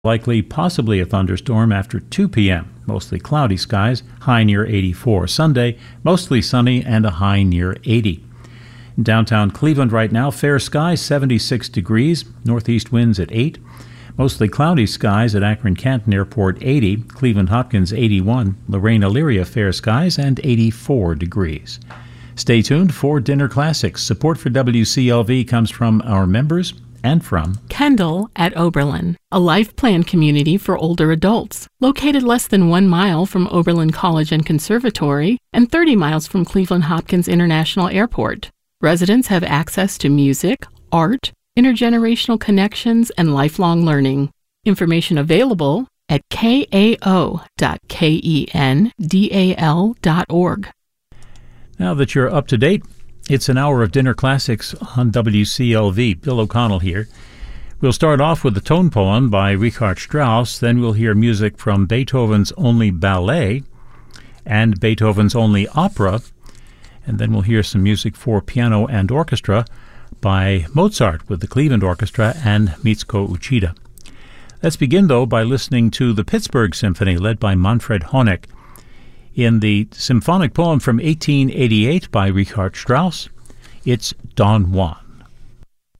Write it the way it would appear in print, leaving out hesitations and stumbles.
Likely possibly a thunderstorm after 2 p.m. Mostly cloudy skies, high near 84. Sunday, mostly sunny and a high near 80. In downtown Cleveland right now, fair skies, 76 degrees, northeast winds at 8. Mostly cloudy skies at Akron-Canton Airport, 80. Cleveland-Hopkins, 81. Lorraine-Elyria, fair skies and 84 degrees. Stay tuned for Dinner Classics. Support for WCLV comes from our members and from Kendall at Oberlin, a life plan community for older adults, located less than 1 mile from Oberlin College and Conservatory and 30 miles from Cleveland-Hopkins International Airport. Residents have access to music, art, intergenerational connections, and lifelong learning. Information available at kao.kendal.org. Now that you're up to date, it's an hour of Dinner Classics on WCLV. Bill O'Connell here. We'll start off with a tone poem by Richard Strauss, then we'll hear music from Beethoven's Only Ballet and Beethoven's Only Opera, and then we'll hear some music for piano and orchestra by Mozart with the Cleveland Orchestra and Mitsuko Uchida. Let's begin, though, by listening to the Pittsburgh Symphony led by Manfred Honeck. In the symphonic poem from 1888 by Richard Strauss, it's Don Juan.